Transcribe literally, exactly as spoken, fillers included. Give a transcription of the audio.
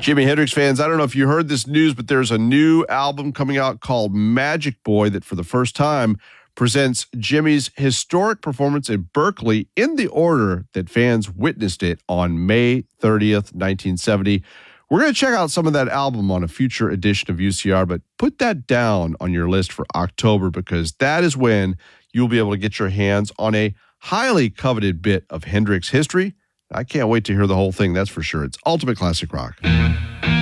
Jimi Hendrix fans, I don't know if you heard this news, but there's a new album coming out called Magic Boy that for the first time presents Jimi's historic performance at Berkeley in the order that fans witnessed it on May thirtieth, nineteen seventy. We're going to check out some of that album on a future edition of U C R, but put that down on your list for October because that is when you'll be able to get your hands on a highly coveted bit of Hendrix history. I can't wait to hear the whole thing, that's for sure. It's Ultimate Classic Rock.